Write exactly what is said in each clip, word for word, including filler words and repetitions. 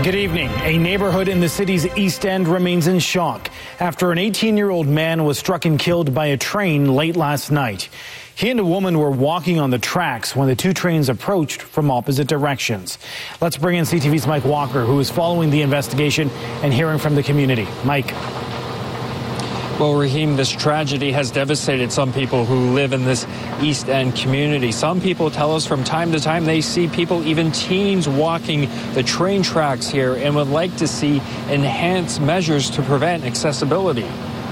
Good evening. A neighborhood in the city's East End remains in shock after an eighteen-year-old man was struck and killed by a train late last night. He and a woman were walking on the tracks when the two trains approached from opposite directions. Let's bring in C T V's Mike Walker, who is following the investigation and hearing from the community. Mike. Well, Raheem, this tragedy has devastated some people who live in this East End community. Some people tell us from time to time they see people, even teens, walking the train tracks here and would like to see enhanced measures to prevent accessibility.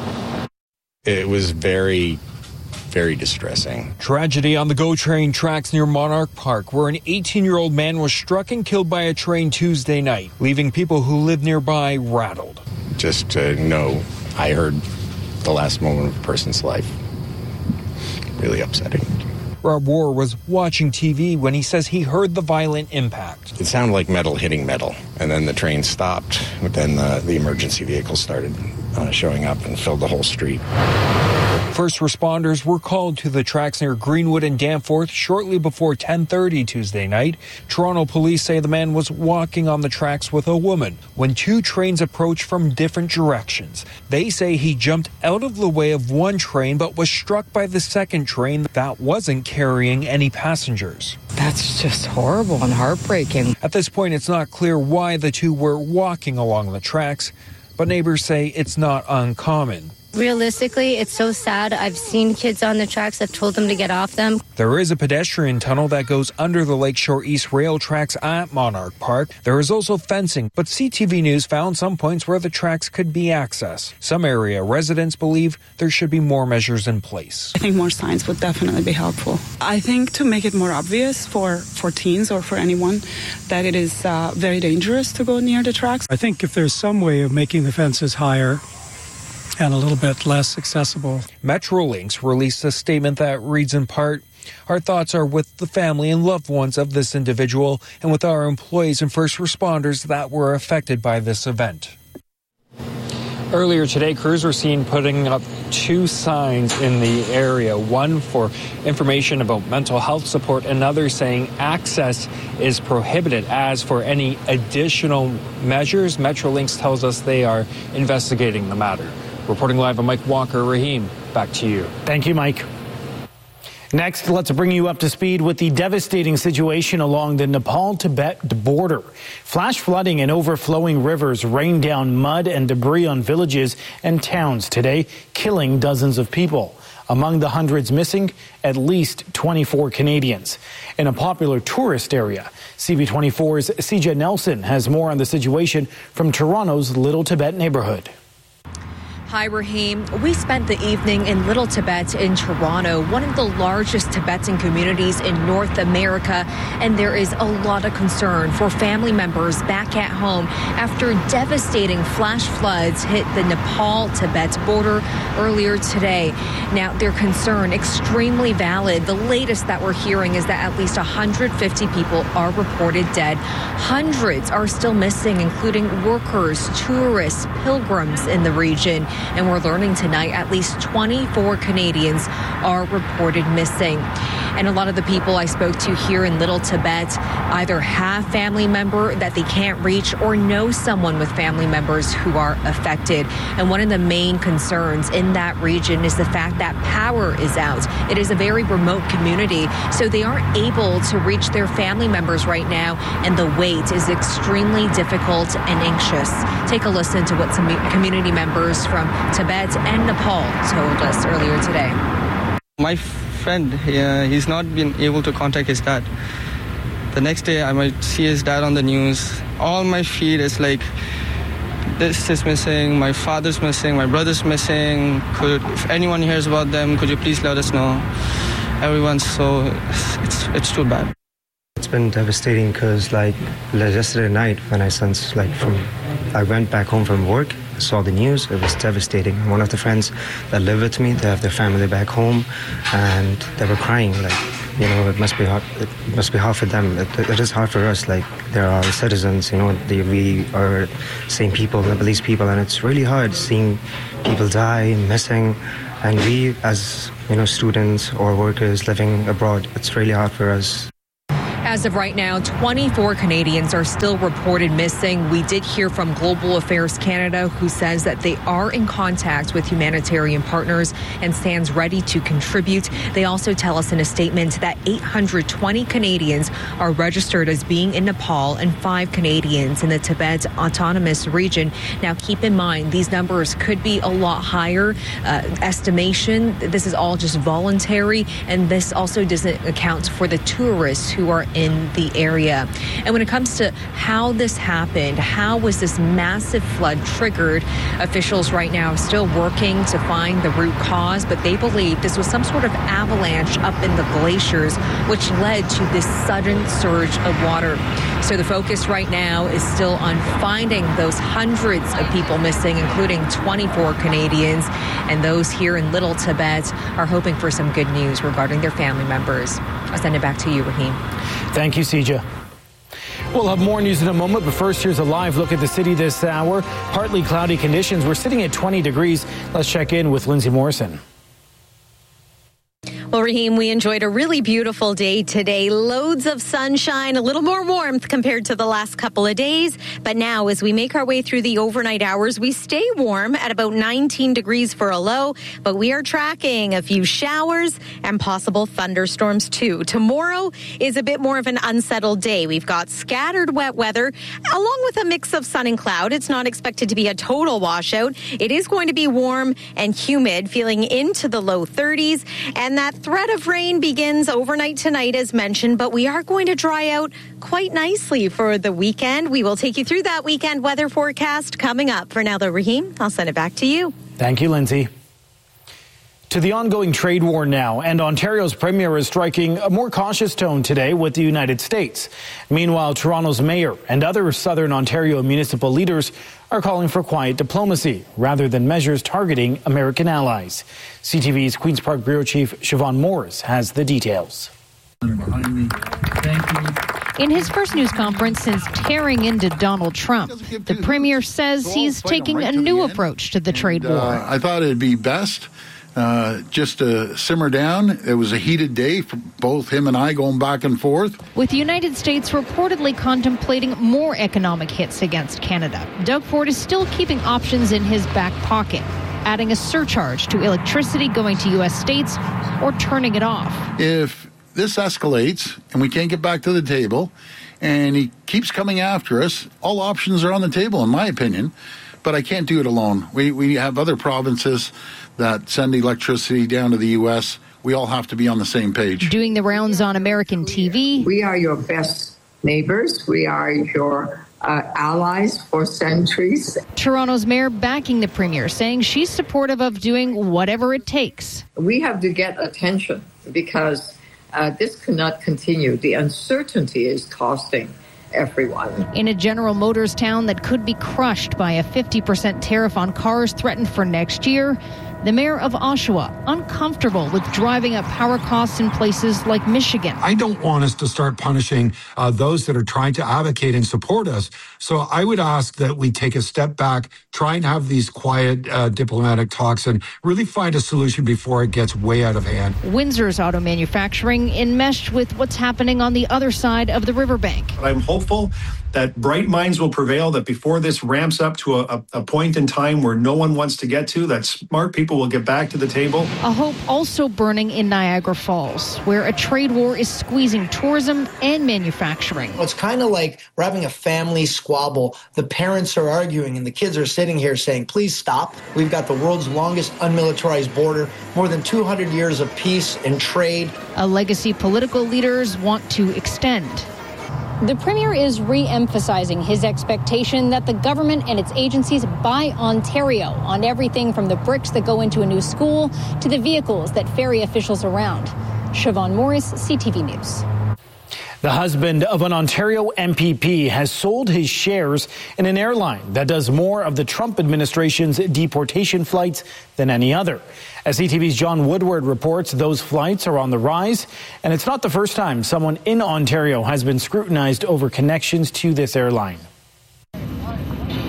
It was very, very distressing. Tragedy on the GO train tracks near Monarch Park, where an eighteen-year-old man was struck and killed by a train Tuesday night, leaving people who live nearby rattled. Just to know, I heard the last moment of a person's life. Really upsetting. Rob Rohr was watching T V when he says he heard the violent impact. It sounded like metal hitting metal, and then the train stopped, but then the, the emergency vehicles started uh, showing up and filled the whole street. First responders were called to the tracks near Greenwood and Danforth shortly before ten thirty Tuesday night. Toronto police say the man was walking on the tracks with a woman when two trains approached from different directions. They say he jumped out of the way of one train but was struck by the second train that wasn't carrying any passengers. That's just horrible and heartbreaking. At this point, it's not clear why the two were walking along the tracks, but neighbors say it's not uncommon. Realistically, it's so sad. I've seen kids on the tracks. I've told them to get off them. There is a pedestrian tunnel that goes under the Lakeshore East rail tracks at Monarch Park. There is also fencing, but C T V News found some points where the tracks could be accessed. Some area residents believe there should be more measures in place. I think more signs would definitely be helpful. I think to make it more obvious for, for teens or for anyone that it is uh, very dangerous to go near the tracks. I think if there's some way of making the fences higher and a little bit less accessible. Metrolinx released a statement that reads in part, "Our thoughts are with the family and loved ones of this individual and with our employees and first responders that were affected by this event." Earlier today, crews were seen putting up two signs in the area, one for information about mental health support, another saying access is prohibited. As for any additional measures, Metrolinx tells us they are investigating the matter. Reporting live, I'm Mike Walker. Raheem, back to you. Thank you, Mike. Next, let's bring you up to speed with the devastating situation along the Nepal-Tibet border. Flash flooding and overflowing rivers rained down mud and debris on villages and towns today, killing dozens of people. Among the hundreds missing, at least twenty-four Canadians. In a popular tourist area, C B twenty-four's Sija Nelson has more on the situation from Toronto's Little Tibet neighborhood. Hi, Raheem. We spent the evening in Little Tibet in Toronto, one of the largest Tibetan communities in North America, and there is a lot of concern for family members back at home after devastating flash floods hit the Nepal-Tibet border earlier today. Now, their concern, extremely valid. The latest that we're hearing is that at least one hundred fifty people are reported dead. Hundreds are still missing, including workers, tourists, pilgrims in the region. And we're learning tonight at least twenty-four Canadians are reported missing. And a lot of the people I spoke to here in Little Tibet either have family member that they can't reach or know someone with family members who are affected. And one of the main concerns in that region is the fact that power is out. It is a very remote community, so they aren't able to reach their family members right now, and the wait is extremely difficult and anxious. Take a listen to what some community members from Tibet and Nepal told us earlier today. My friend, uh, he's not been able to contact his dad. The next day I might see his dad on the news. All my feed is like, this is missing, my father's missing, my brother's missing. Could, if anyone hears about them, could you please let us know? Everyone's so, it's it's too bad. It's been devastating because like yesterday night when I sent like from, I went back home from work, saw the news, it was devastating. One of the friends that live with me, they have their family back home, and they were crying like, you know, it must be hard, it must be hard for them. It, it is hard for us, like there are citizens, you know, they, we are same people, police people, and it's really hard seeing people die, missing, and we as, you know, students or workers living abroad, it's really hard for us. As of right now, twenty-four Canadians are still reported missing. We did hear from Global Affairs Canada, who says that they are in contact with humanitarian partners and stands ready to contribute. They also tell us in a statement that eight hundred twenty Canadians are registered as being in Nepal and five Canadians in the Tibet Autonomous Region. Now, keep in mind, these numbers could be a lot higher. Uh, estimation, this is all just voluntary, and this also doesn't account for the tourists who are in the area. And when it comes to how this happened, how was this massive flood triggered, officials right now are still working to find the root cause, but they believe this was some sort of avalanche up in the glaciers, which led to this sudden surge of water. So the focus right now is still on finding those hundreds of people missing, including twenty-four Canadians, and those here in Little Tibet are hoping for some good news regarding their family members. I'll send it back to you, Raheem. Thank you, Sija. We'll have more news in a moment, but first, here's a live look at the city this hour. Partly cloudy conditions. We're sitting at twenty degrees. Let's check in with Lindsay Morrison. Well, Raheem, we enjoyed a really beautiful day today. Loads of sunshine, a little more warmth compared to the last couple of days. But now, as we make our way through the overnight hours, we stay warm at about nineteen degrees for a low. But we are tracking a few showers and possible thunderstorms, too. Tomorrow is a bit more of an unsettled day. We've got scattered wet weather, along with a mix of sun and cloud. It's not expected to be a total washout. It is going to be warm and humid, feeling into the low thirties. And that threat of rain begins overnight tonight, as mentioned, but we are going to dry out quite nicely for the weekend. We will take you through that weekend weather forecast coming up. For now, though, Raheem, I'll send it back to you. Thank you, Lindsay. To the ongoing trade war now, and Ontario's premier is striking a more cautious tone today with the United States. Meanwhile, Toronto's mayor and other Southern Ontario municipal leaders are calling for quiet diplomacy rather than measures targeting American allies. C T V's Queen's Park Bureau Chief Siobhan Morris has the details. Behind me. Thank you. In his first news conference since tearing into Donald Trump, the premier says he's taking a new approach to the trade war. Uh, I thought it'd be best Uh, just to simmer down. It was a heated day for both him and I going back and forth. With the United States reportedly contemplating more economic hits against Canada, Doug Ford is still keeping options in his back pocket, adding a surcharge to electricity going to U S states or turning it off. If this escalates and we can't get back to the table and he keeps coming after us, all options are on the table, in my opinion. But I can't do it alone. We we have other provinces that send electricity down to the U S. We all have to be on the same page. Doing the rounds on American T V. We are your best neighbors. We are your uh, allies for centuries. Toronto's mayor backing the premier, saying she's supportive of doing whatever it takes. We have to get attention because uh, this cannot continue. The uncertainty is costing everyone. In a General Motors town that could be crushed by a fifty percent tariff on cars threatened for next year, the mayor of Oshawa uncomfortable with driving up power costs in places like Michigan. I don't want us to start punishing uh, those that are trying to advocate and support us. So I would ask that we take a step back, try and have these quiet uh, diplomatic talks and really find a solution before it gets way out of hand. Windsor's auto manufacturing enmeshed with what's happening on the other side of the riverbank. I'm hopeful that bright minds will prevail, that before this ramps up to a, a point in time where no one wants to get to, that smart people will get back to the table. A hope also burning in Niagara Falls, where a trade war is squeezing tourism and manufacturing. It's kind of like we're having a family squabble. The parents are arguing and the kids are sitting here saying, please stop. We've got the world's longest unmilitarized border, more than two hundred years of peace and trade. A legacy political leaders want to extend. The premier is re-emphasizing his expectation that the government and its agencies buy Ontario on everything from the bricks that go into a new school to the vehicles that ferry officials around. Siobhan Morris, C T V News. The husband of an Ontario M P P has sold his shares in an airline that does more of the Trump administration's deportation flights than any other. As C T V's John Woodward reports, those flights are on the rise, and it's not the first time someone in Ontario has been scrutinized over connections to this airline.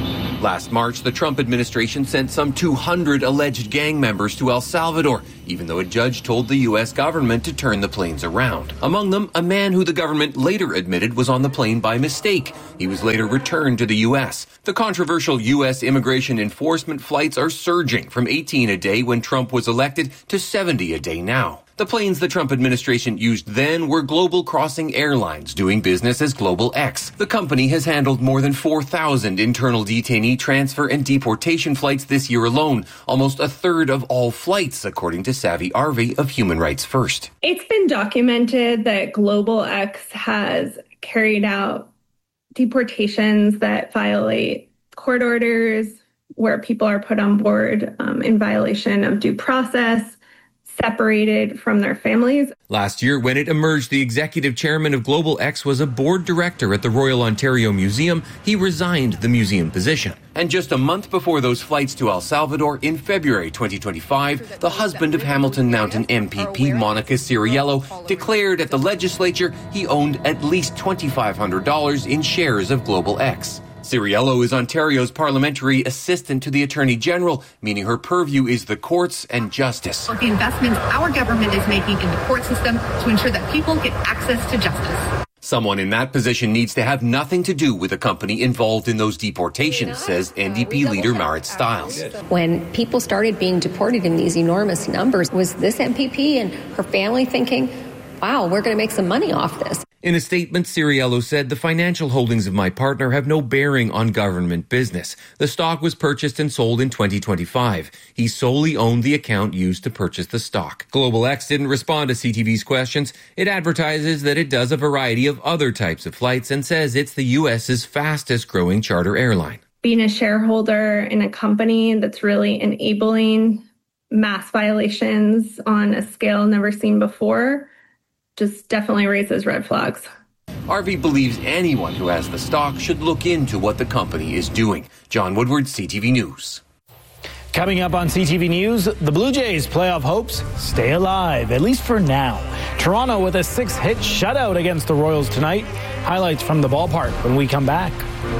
Last March, the Trump administration sent some two hundred alleged gang members to El Salvador, even though a judge told the U S government to turn the planes around. Among them, a man who the government later admitted was on the plane by mistake. He was later returned to the U S. The controversial U S immigration enforcement flights are surging from eighteen a day when Trump was elected to seventy a day now. The planes the Trump administration used then were Global Crossing Airlines, doing business as Global X. The company has handled more than four thousand internal detainee transfer and deportation flights this year alone, almost a third of all flights, according to Savi Arvi of Human Rights First. It's been documented that Global X has carried out deportations that violate court orders, where people are put on board um, in violation of due process, separated from their families. Last year, when it emerged the executive chairman of Global X was a board director at the Royal Ontario Museum, he resigned the museum position. And just a month before those flights to El Salvador, in February twenty twenty-five, the husband of Hamilton Mountain M P P Monica Ciriello declared at the legislature he owned at least two thousand five hundred dollars in shares of Global X. Ciriello is Ontario's parliamentary assistant to the Attorney General, meaning her purview is the courts and justice. The investments our government is making in the court system to ensure that people get access to justice. Someone in that position needs to have nothing to do with the company involved in those deportations, says N D P leader Marit Stiles. When people started being deported in these enormous numbers, was this M P P and her family thinking, wow, we're going to make some money off this? In a statement, Ciriello said, the financial holdings of my partner have no bearing on government business. The stock was purchased and sold in twenty twenty-five. He solely owned the account used to purchase the stock. Global X didn't respond to C T V's questions. It advertises that it does a variety of other types of flights and says it's the U S's fastest growing charter airline. Being a shareholder in a company that's really enabling mass violations on a scale never seen before just definitely raises red flags. Arvi believes anyone who has the stock should look into what the company is doing. John Woodward, C T V News. Coming up on C T V News, the Blue Jays' playoff hopes stay alive, at least for now. Toronto with a six-hit shutout against the Royals tonight. Highlights from the ballpark when we come back.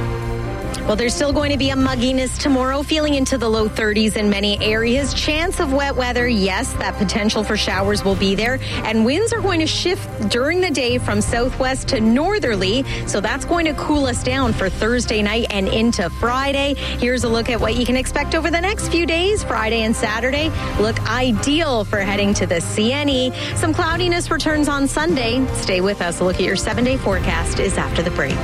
Well, there's still going to be a mugginess tomorrow, feeling into the low thirties in many areas. Chance of wet weather, yes, that potential for showers will be there. And winds are going to shift during the day from southwest to northerly. So that's going to cool us down for Thursday night and into Friday. Here's a look at what you can expect over the next few days. Friday and Saturday look ideal for heading to the C N E. Some cloudiness returns on Sunday. Stay with us. A look at your seven-day forecast is after the break.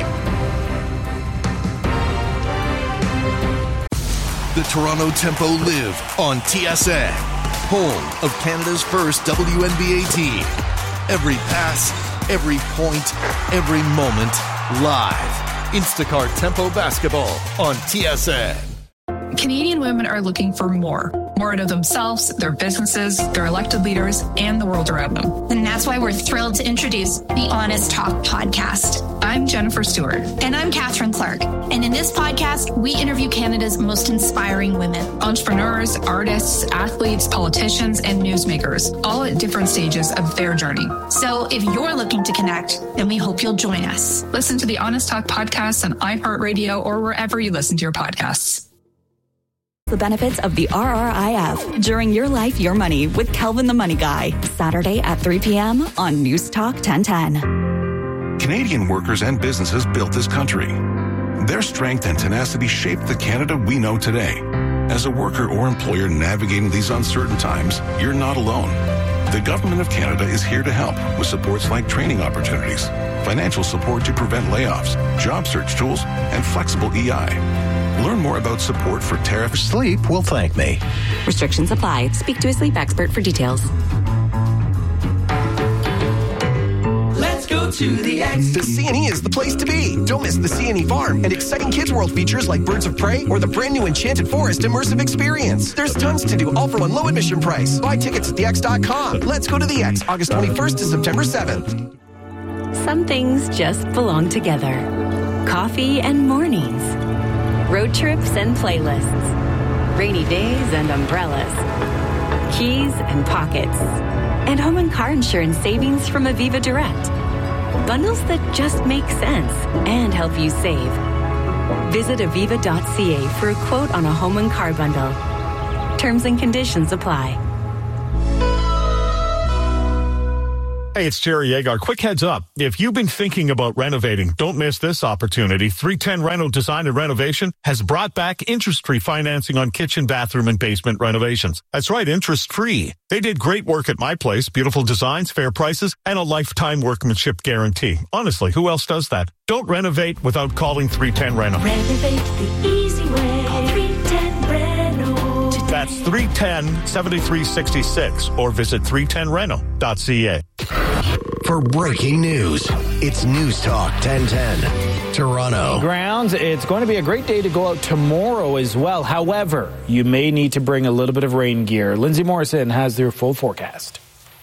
The Toronto Tempo live on T S N, home of Canada's first W N B A team. Every pass, every point, every moment, live. Instacart Tempo Basketball on T S N. Canadian women are looking for more. More out of themselves, their businesses, their elected leaders, and the world around them. And that's why we're thrilled to introduce the Honest Talk podcast. I'm Jennifer Stewart. And I'm Catherine Clark. And in this podcast, we interview Canada's most inspiring women. Entrepreneurs, artists, athletes, politicians, and newsmakers, all at different stages of their journey. So if you're looking to connect, then we hope you'll join us. Listen to the Honest Talk podcast on iHeartRadio or wherever you listen to your podcasts. The benefits of the R R I F during Your Life, Your Money with Kelvin the Money Guy. Saturday at three p.m. on News Talk ten ten. Canadian workers and businesses built this country. Their strength and tenacity shaped the Canada we know today. As a worker or employer navigating these uncertain times, you're not alone. The Government of Canada is here to help with supports like training opportunities, financial support to prevent layoffs, job search tools, and flexible E I. Learn more about support for tariff. Sleep will thank me. Restrictions apply. Speak to a sleep expert for details. Let's go to the X. The C N E is the place to be. Don't miss the C N E Farm and exciting Kids World features like Birds of Prey or the brand new Enchanted Forest immersive experience. There's tons to do, all for one low admission price. Buy tickets at the x dot com. Let's go to the X, August twenty-first to September seventh. Some things just belong together. Coffee and mornings. Road trips and playlists. Rainy days and umbrellas. Keys and pockets. And home and car insurance savings from Aviva Direct. Bundles that just make sense and help you save. Visit aviva dot c a for a quote on a home and car bundle. Terms and conditions apply. Hey, it's Jerry Agar. Quick heads up. If you've been thinking about renovating, don't miss this opportunity. three ten Reno Design and Renovation has brought back interest-free financing on kitchen, bathroom, and basement renovations. That's right, interest-free. They did great work at my place. Beautiful designs, fair prices, and a lifetime workmanship guarantee. Honestly, who else does that? Don't renovate without calling three ten Reno. Renovate the easy way. Call three ten Reno. That's three one zero, seven three six six or visit three ten reno dot c a. For breaking news, it's News Talk ten ten, Toronto. Grounds, it's going to be a great day to go out tomorrow as well. However, you may need to bring a little bit of rain gear. Lindsay Morrison has their full forecast.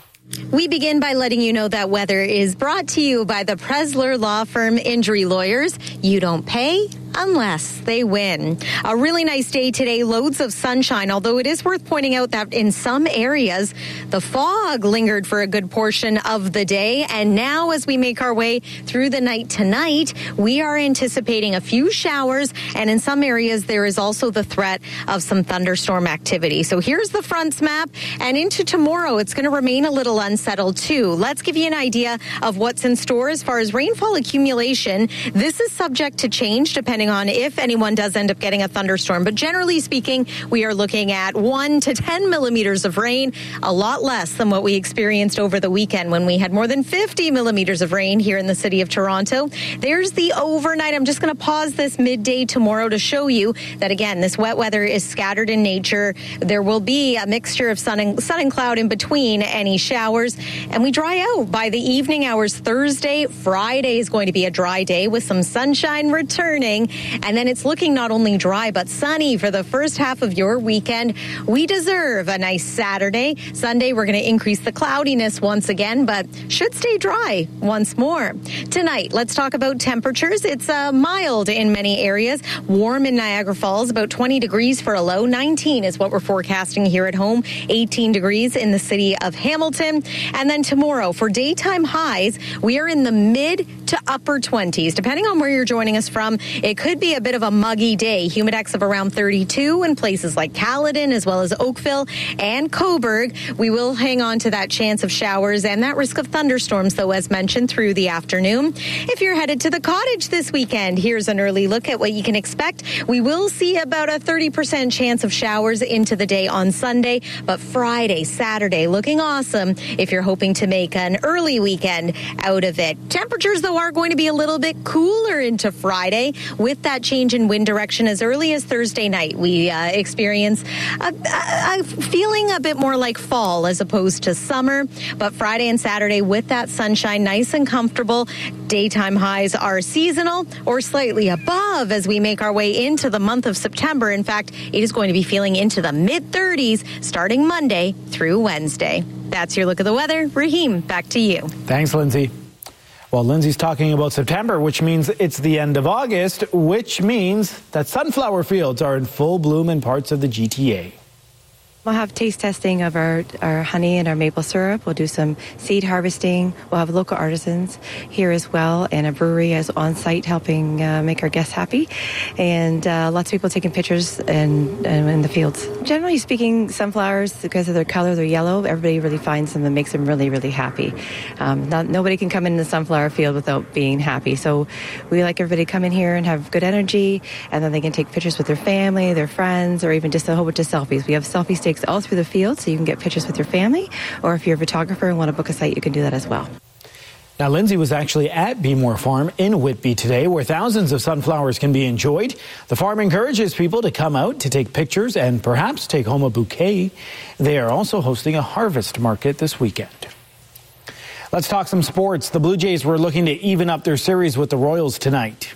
We begin by letting you know that weather is brought to you by the Presler Law Firm Injury Lawyers. You don't pay unless they win. A really nice day today, loads of sunshine, although it is worth pointing out that in some areas, the fog lingered for a good portion of the day. And now as we make our way through the night tonight, we are anticipating a few showers. And in some areas, there is also the threat of some thunderstorm activity. So here's the fronts map. And into tomorrow, it's going to remain a little unsettled too. Let's give you an idea of what's in store as far as rainfall accumulation. This is subject to change depending on if anyone does end up getting a thunderstorm. But generally speaking, we are looking at one to ten millimeters of rain, a lot less than what we experienced over the weekend when we had more than fifty millimeters of rain here in the city of Toronto. There's the overnight. I'm just going to pause this midday tomorrow to show you that, again, this wet weather is scattered in nature. There will be a mixture of sun and, sun and cloud in between any showers, and we dry out by the evening hours Thursday. Friday is going to be a dry day with some sunshine returning. And then it's looking not only dry, but sunny for the first half of your weekend. We deserve a nice Saturday. Sunday, we're going to increase the cloudiness once again, but should stay dry once more. Tonight, let's talk about temperatures. It's uh, mild in many areas. Warm in Niagara Falls, about twenty degrees for a low. nineteen is what we're forecasting here at home. eighteen degrees in the city of Hamilton. And then tomorrow, for daytime highs, we are in the mid to upper twenties. Depending on where you're joining us from, it could be a bit of a muggy day. Humidex of around thirty-two in places like Caledon as well as Oakville and Cobourg. We will hang on to that chance of showers and that risk of thunderstorms, though, as mentioned, through the afternoon. If you're headed to the cottage this weekend, here's an early look at what you can expect. We will see about a thirty percent chance of showers into the day on Sunday, but Friday, Saturday, looking awesome if you're hoping to make an early weekend out of it. Temperatures, though, are going to be a little bit cooler into Friday with that change in wind direction as early as Thursday night. We uh, experience a, a, a feeling a bit more like fall as opposed to summer. But Friday and Saturday with that sunshine, nice and comfortable. Daytime highs are seasonal or slightly above as we make our way into the month of September. In fact, it is going to be feeling into the mid thirties starting Monday through Wednesday. That's your look at the weather. Raheem, back to you. Thanks, Lindsay. Well, Lindsay's talking about September, which means it's the end of August, which means that sunflower fields are in full bloom in parts of the G T A. We'll have taste testing of our, our honey and our maple syrup. We'll do some seed harvesting. We'll have local artisans here as well, and a brewery is on site helping uh, make our guests happy. And uh, lots of people taking pictures and, and in the fields. Generally speaking, sunflowers, because of their color, they're yellow. Everybody really finds them and makes them really, really happy. Um, not, nobody can come in the sunflower field without being happy. So we like everybody to come in here and have good energy, and then they can take pictures with their family, their friends, or even just a whole bunch of selfies. We have selfie stakes all through the field, so you can get pictures with your family, or if you're a photographer and want to book a site, you can do that as well. Now, Lindsay was actually at Be More Farm in Whitby today, where thousands of sunflowers can be enjoyed. The farm encourages people to come out to take pictures and perhaps take home a bouquet. They are also hosting a harvest market this weekend. Let's talk some sports. The Blue Jays were looking to even up their series with the Royals tonight.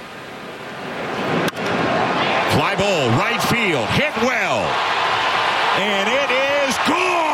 Fly ball, right field, hit well. And it is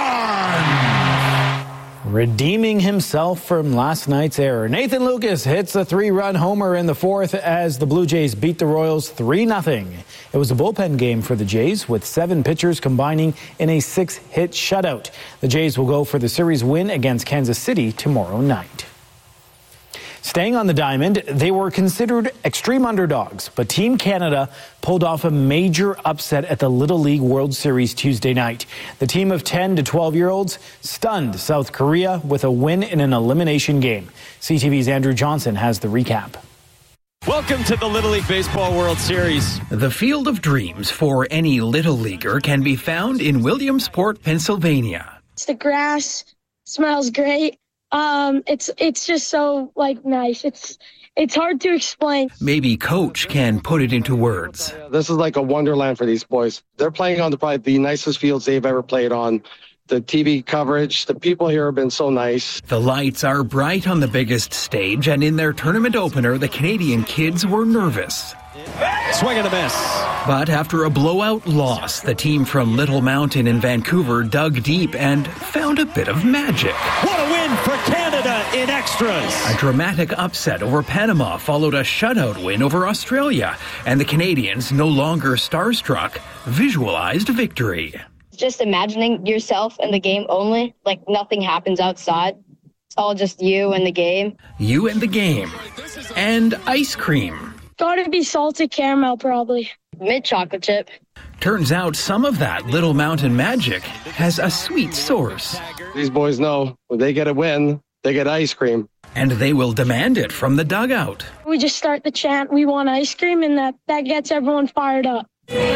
gone! Redeeming himself from last night's error. Nathan Lucas hits a three-run homer in the fourth as the Blue Jays beat the Royals three nothing. It was a bullpen game for the Jays, with seven pitchers combining in a six-hit shutout. The Jays will go for the series win against Kansas City tomorrow night. Staying on the diamond, they were considered extreme underdogs, but Team Canada pulled off a major upset at the Little League World Series Tuesday night. The team of ten to twelve-year-olds stunned South Korea with a win in an elimination game. C T V's Andrew Johnson has the recap. Welcome to the Little League Baseball World Series. The field of dreams for any Little Leaguer can be found in Williamsport, Pennsylvania. The grass smells great. Um, it's it's just so like nice. It's it's hard to explain. Maybe Coach can put it into words. This is like a wonderland for these boys. They're playing on the probably the nicest fields they've ever played on. The T V coverage, the people here have been so nice. The lights are bright on the biggest stage, and in their tournament opener, the Canadian kids were nervous. Swing and a miss. But after a blowout loss, the team from Little Mountain in Vancouver dug deep and found a bit of magic. What a win for Canada in extras. A dramatic upset over Panama followed a shutout win over Australia, and the Canadians, no longer starstruck, visualized victory. Just imagining yourself in the game only, like nothing happens outside. It's all just you and the game. You and the game. And ice cream. Gotta be salted caramel, probably. Mint chocolate chip. Turns out some of that Little Mountain magic has a sweet source. These boys know when they get a win, they get ice cream. And they will demand it from the dugout. We just start the chant, we want ice cream, and that, that gets everyone fired up.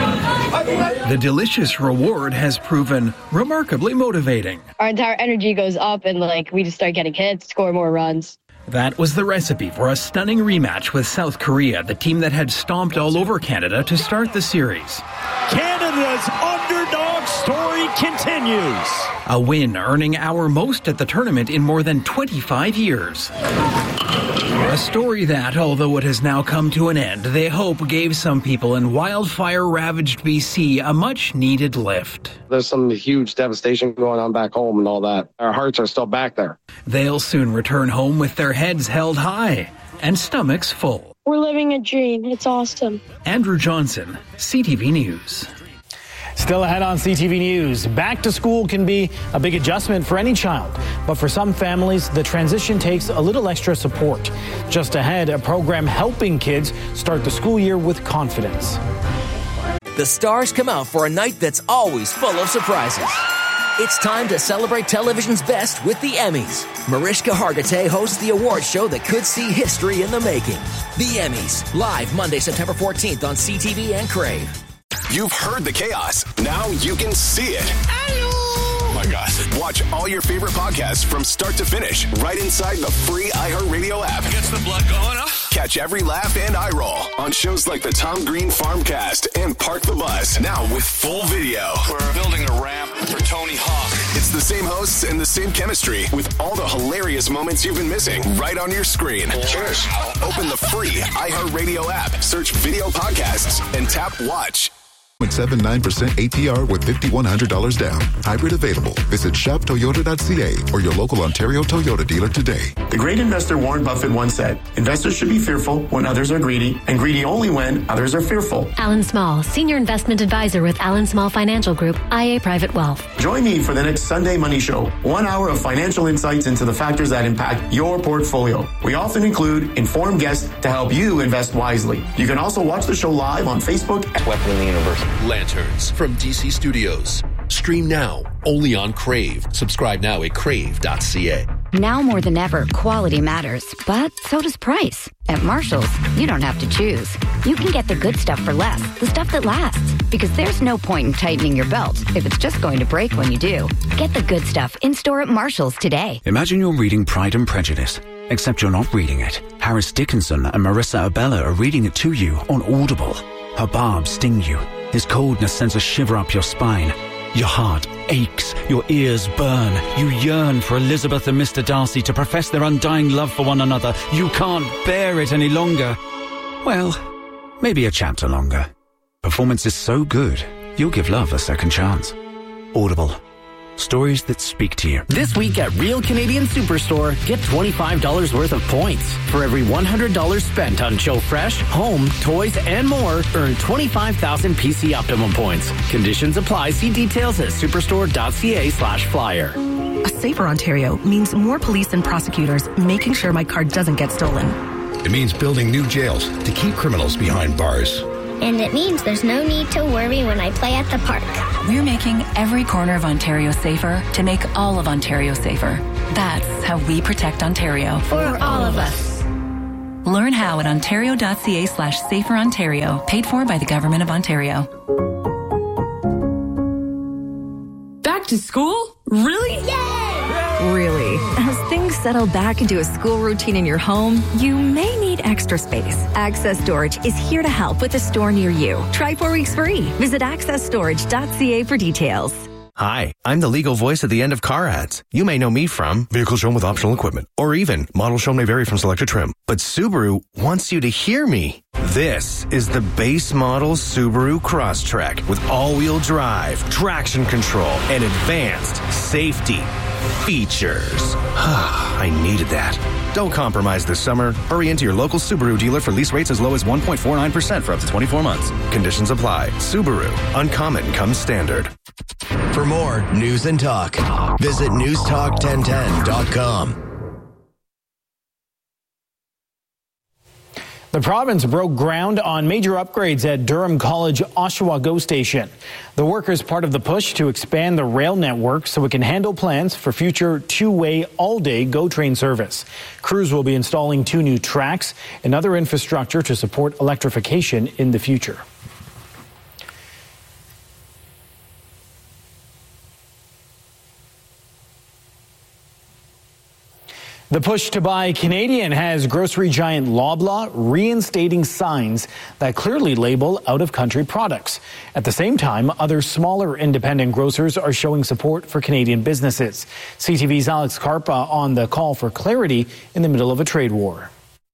The delicious reward has proven remarkably motivating. Our entire energy goes up and like we just start getting hits, score more runs. That was the recipe for a stunning rematch with South Korea, the team that had stomped all over Canada to start the series. Canada's underdog story continues. A win earning our most at the tournament in more than twenty-five years. A story that, although it has now come to an end, they hope gave some people in wildfire-ravaged B C a much-needed lift. There's some huge devastation going on back home and all that. Our hearts are still back there. They'll soon return home with their heads held high and stomachs full. We're living a dream. It's awesome. Andrew Johnson, C T V News. Still ahead on C T V News, back to school can be a big adjustment for any child, but for some families, the transition takes a little extra support. Just ahead, a program helping kids start the school year with confidence. The stars come out for a night that's always full of surprises. It's time to celebrate television's best with the Emmys. Mariska Hargitay hosts the award show that could see history in the making. The Emmys, live Monday, September fourteenth on C T V and Crave. You've heard the chaos. Now you can see it. Oh my gosh. Watch all your favorite podcasts from start to finish right inside the free iHeartRadio app. Gets the blood going up. Catch every laugh and eye roll on shows like the Tom Green Farmcast and Park the Bus. Now with full video. We're building a ramp for Tony Hawk. It's the same hosts and the same chemistry with all the hilarious moments you've been missing right on your screen. Cheers. Open the free iHeartRadio app, search video podcasts, and tap watch. zero point seven nine percent A P R with five thousand one hundred dollars down. Hybrid available. Visit shop toyota dot c a or your local Ontario Toyota dealer today. The great investor Warren Buffett once said, investors should be fearful when others are greedy, and greedy only when others are fearful. Alan Small, Senior Investment Advisor with Alan Small Financial Group, I A Private Wealth. Join me for the next Sunday Money Show. One hour of financial insights into the factors that impact your portfolio. We often include informed guests to help you invest wisely. You can also watch the show live on Facebook at Weapon in the Universe. Lanterns from D C Studios. Stream now, only on Crave. Subscribe now at crave dot c a. Now more than ever, quality matters, but so does price. At Marshall's, you don't have to choose. You can get the good stuff for less, the stuff that lasts. Because there's no point in tightening your belt if it's just going to break when you do. Get the good stuff in store at Marshall's today. Imagine you're reading Pride and Prejudice, except you're not reading it. Harris Dickinson and Marissa Abella are reading it to you on Audible. Her barbs sting you. His coldness sends a shiver up your spine. Your heart aches, your ears burn. You yearn for Elizabeth and Mister Darcy to profess their undying love for one another. You can't bear it any longer. Well, maybe a chapter longer. Performance is so good, you'll give love a second chance. Audible. Stories that speak to you. This week at Real Canadian Superstore, get twenty-five dollars worth of points. For every one hundred dollars spent on Joe Fresh, home, toys, and more, earn twenty-five thousand P C Optimum points. Conditions apply. See details at superstore dot c a slash flyer. A safer Ontario means more police and prosecutors making sure my car doesn't get stolen. It means building new jails to keep criminals behind bars. And it means there's no need to worry when I play at the park. We're making every corner of Ontario safer to make all of Ontario safer. That's how we protect Ontario. For all of us. Learn how at ontario.ca slash safer Ontario. Paid for by the Government of Ontario. Back to school? Really? Yay! Really? As things settle back into a school routine in your home, you may need extra space. Access Storage is here to help with a store near you. Try four weeks free. Visit access storage dot c a for details. Hi, I'm the legal voice at the end of car ads. You may know me from vehicles shown with optional equipment, or even models shown may vary from selected trim. But Subaru wants you to hear me. This is the base model Subaru Crosstrek with all-wheel drive, traction control, and advanced safety features. I needed that. Don't compromise this summer. Hurry into your local Subaru dealer for lease rates as low as one point four nine percent for up to twenty-four months. Conditions apply. Subaru. Uncommon comes standard. For more news and talk, visit news talk ten ten dot com. The province broke ground on major upgrades at Durham College Oshawa GO Station. The work is part of the push to expand the rail network so it can handle plans for future two-way all-day GO train service. Crews will be installing two new tracks and other infrastructure to support electrification in the future. The push to buy Canadian has grocery giant Loblaw reinstating signs that clearly label out-of-country products. At the same time, other smaller independent grocers are showing support for Canadian businesses. C T V's Alex Karpa on the call for clarity in the middle of a trade war.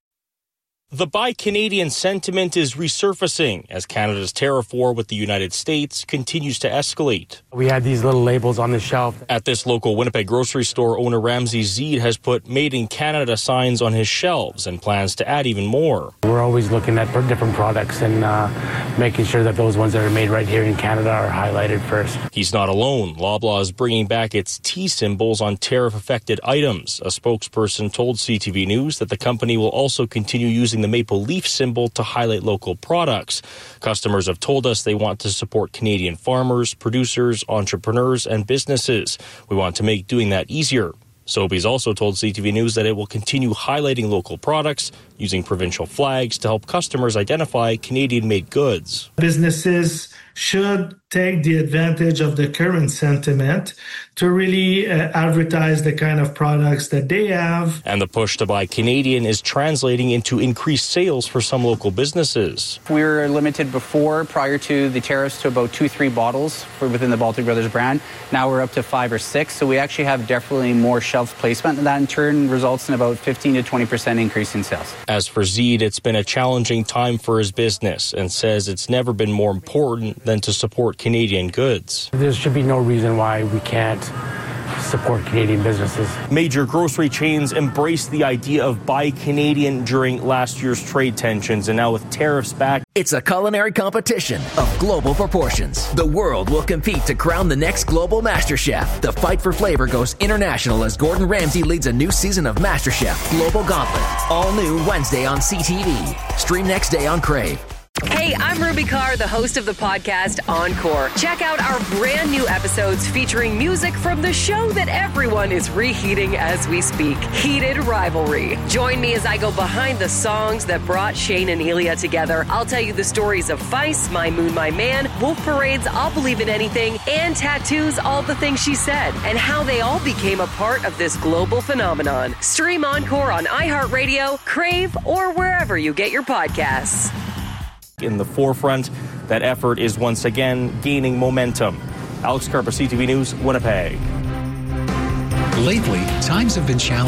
The Buy Canadian sentiment is resurfacing as Canada's tariff war with the United States continues to escalate. We had these little labels on the shelf. At this local Winnipeg grocery store, owner Ramsey Zeed has put Made in Canada signs on his shelves and plans to add even more. We're always looking at different products and uh, making sure that those ones that are made right here in Canada are highlighted first. He's not alone. Loblaw is bringing back its T symbols on tariff-affected items. A spokesperson told C T V News that the company will also continue using the maple leaf symbol to highlight local products. Customers have told us they want to support Canadian farmers, producers, entrepreneurs, and businesses. We want to make doing that easier. Sobeys also told C T V News that it will continue highlighting local products, using provincial flags to help customers identify Canadian-made goods. Businesses should take the advantage of the current sentiment to really uh, advertise the kind of products that they have. And the push to buy Canadian is translating into increased sales for some local businesses. We were limited before, prior to the tariffs, to about two, three bottles for within the Baltic Brothers brand. Now we're up to five or six, so we actually have definitely more shelf placement, and that in turn results in about fifteen to twenty percent increase in sales. As for Zeed, it's been a challenging time for his business and says it's never been more important than to support Canadian goods. There should be no reason why we can't support Canadian businesses. Major grocery chains embraced the idea of Buy Canadian during last year's trade tensions, and now with tariffs back. It's a culinary competition of global proportions. The world will compete to crown the next global MasterChef. The fight for flavor goes international as Gordon Ramsay leads a new season of MasterChef Global Gauntlet. All new Wednesday on C T V. Stream next day on Crave. Hey, I'm Ruby Carr, the host of the podcast Encore. Check out our brand new episodes featuring music from the show that everyone is reheating as we speak, Heated Rivalry. Join me as I go behind the songs that brought Shane and Elia together. I'll tell you the stories of Feist, My Moon, My Man, Wolf Parade's I'll Believe in Anything, and Tattoo's All the Things She Said, and how they all became a part of this global phenomenon. Stream Encore on iHeartRadio, Crave, or wherever you get your podcasts. In the forefront, that effort is once again gaining momentum. Alex Karpa, C T V News, Winnipeg. Lately, times have been challenging.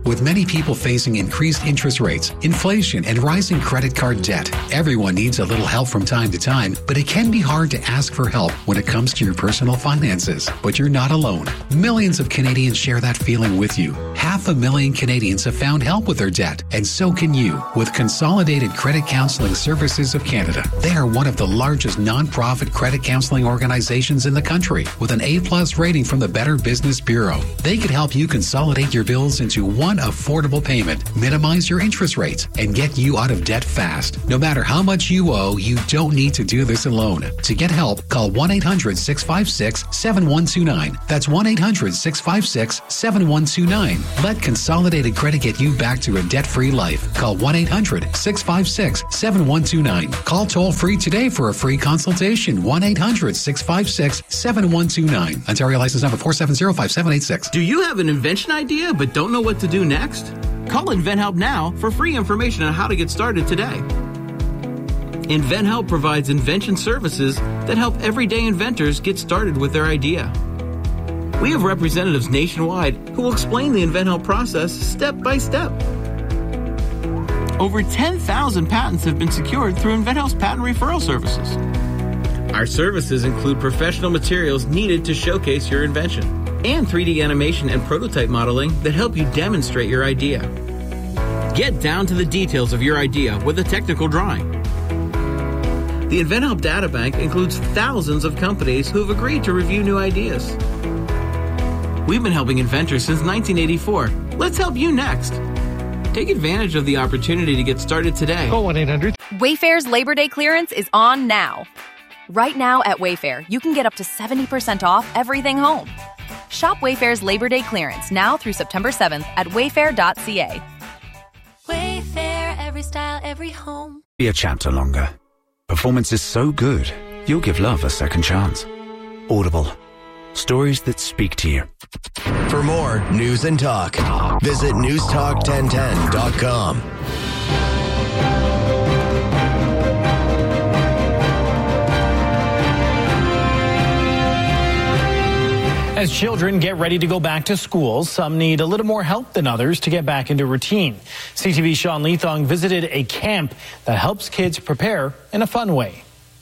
With many people facing increased interest rates, inflation, and rising credit card debt, everyone needs a little help from time to time, but it can be hard to ask for help when it comes to your personal finances. But you're not alone. Millions of Canadians share that feeling with you. Half a million Canadians have found help with their debt, and so can you with Consolidated Credit Counseling Services of Canada. They are one of the largest non-profit credit counseling organizations in the country with an A-plus rating from the Better Business Bureau. They could help you consolidate your bills into one affordable payment, minimize your interest rates, and get you out of debt fast. No matter how much you owe, you don't need to do this alone. To get help, call one eight hundred six five six seven one two nine. That's one eight hundred six five six seven one two nine. Let Consolidated Credit get you back to a debt-free life. Call one eight hundred six five six seven one two nine. Call toll-free today for a free consultation. one eight hundred six five six seven one two nine. Ontario license number four seven zero five seven eight six. Do you have an invention idea but don't know what to do next? Call InventHelp now for free information on how to get started today. InventHelp provides invention services that help everyday inventors get started with their idea. We have representatives nationwide who will explain the InventHelp process step by step. Over ten thousand patents have been secured through InventHelp's patent referral services. Our services include professional materials needed to showcase your invention and three D animation and prototype modeling that help you demonstrate your idea. Get down to the details of your idea with a technical drawing. The InventHelp Data Bank includes thousands of companies who have agreed to review new ideas. We've been helping inventors since nineteen eighty-four. Let's help you next. Take advantage of the opportunity to get started today. Call one eight hundred. Wayfair's Labor Day clearance is on now. Right now at Wayfair, you can get up to seventy percent off everything home. Shop Wayfair's Labor Day clearance now through September seventh at wayfair dot c a. Wayfair, every style, every home. Be a chapter longer. Performance is so good, you'll give love a second chance. Audible. Stories that speak to you. For more news and talk, visit news talk ten ten dot com. As children get ready to go back to school, some need a little more help than others to get back into routine. C T V's Sean Leathong visited a camp that helps kids prepare in a fun way.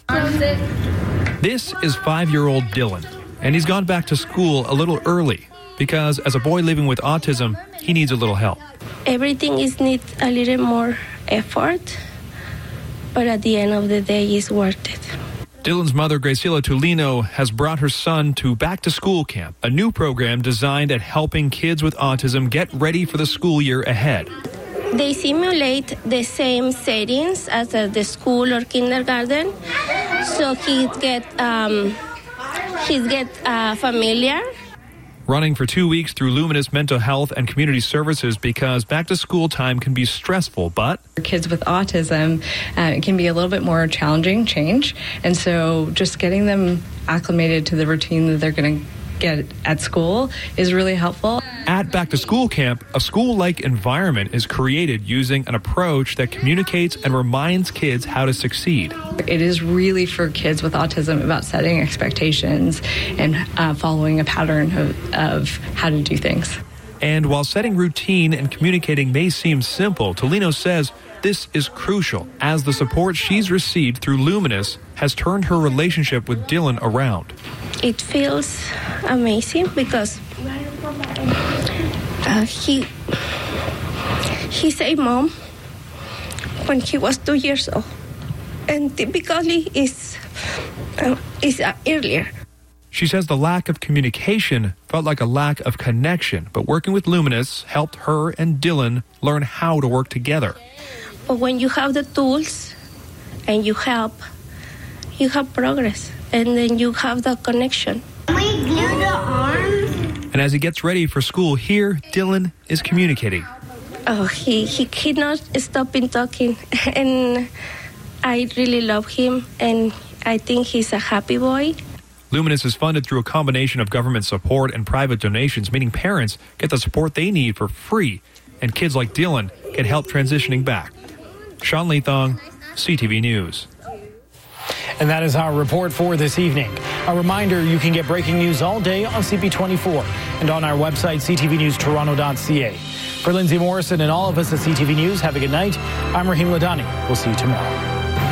This is five-year-old Dylan, and he's gone back to school a little early because as a boy living with autism, he needs a little help. Everything is need a little more effort, but at the end of the day, it's worth it. Dylan's mother, Graciela Tulino, has brought her son to Back to School Camp, a new program designed at helping kids with autism get ready for the school year ahead. They simulate the same settings as at the school or kindergarten, so he get um, he get uh, familiar. Running for two weeks through Luminous Mental Health and Community Services because back-to-school time can be stressful, but... For kids with autism, uh, it can be a little bit more challenging change, and so just getting them acclimated to the routine that they're going to get at school is really helpful. At Back to School Camp, a school-like environment is created using an approach that communicates and reminds kids how to succeed. It is really for kids with autism about setting expectations and uh, following a pattern of, of how to do things. And while setting routine and communicating may seem simple, Tolino says this is crucial as the support she's received through Luminous has turned her relationship with Dylan around. It feels amazing because uh, he he said mom when he was two years old, and typically is uh, is uh, earlier. She says the lack of communication felt like a lack of connection, but working with Luminous helped her and Dylan learn how to work together. But when you have the tools and you help, you have progress, and then you have the connection. We glue the arms. And as he gets ready for school here, Dylan is communicating. Oh, he, he cannot stop in talking, and I really love him, and I think he's a happy boy. Luminous is funded through a combination of government support and private donations, meaning parents get the support they need for free, and kids like Dylan get help transitioning back. Sean Leathong, C T V News. And that is our report for this evening. A reminder, you can get breaking news all day on C P twenty-four and on our website, c t v news toronto dot c a. For Lindsay Morrison and all of us at C T V News, have a good night. I'm Raheem Ladani. We'll see you tomorrow.